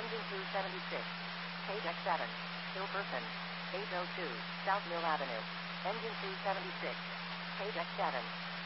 Engine 276. Page X7. Hillperson. 802, South Mill Avenue. Engine 276. Page X7.